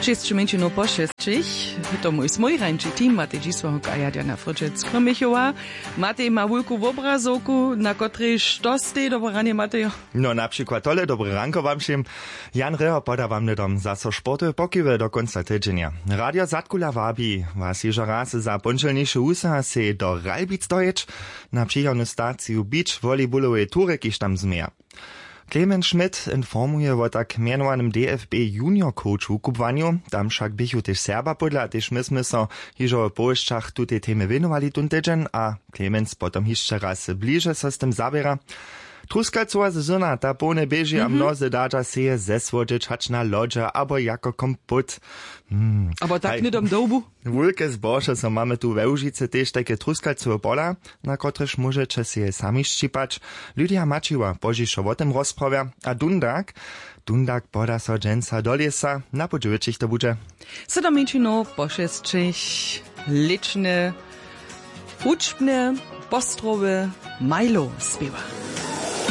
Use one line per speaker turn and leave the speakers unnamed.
6 minut po 6. To mój smojrańczy team Matej Dzisławok a Jadjana Fryczec-Kromychowa. Matej ma wielką obrazovku, na której što stej dobranie, Matej?
No na przykład tole dobre ranko wam všim. Jan Reho poda wam nedom zaso sportowe pokiwy do końca tydzienia. Radio Zatkula wabi was jeżo raz za ponczelniejsze usa se do Ralbic dojeć na przyjemną stację beach volleyballowej tury, kiż tam zmija. Clemens Schmidt informuje o tak mianowanym DFB Junior Coachu kupwaniu, tam však bychu też Serba podla, też myśmy so hižo w Połeszczach tutej temy winowali tun tydzień, a Clemens potom jeszcze raz bliže so z tym zabiera. Truskalcowa sezona, ta pone beži a mnoze dađa seje zesvođeć hač na lođa, abo jako kompot.
Aber tak nie dom dobu?
Wulke zbože so mamy tu we Łužice tež takie truskalcowe pola, na kotrež môžete si je sami ščipać. Lydia Mačiwa požišo o tym rozprawia, a Dundak poda so dženca do lesa, na podživečich to bude.
7 minut po 6 liczne, uczbne, postrowe, Milo śpiewa.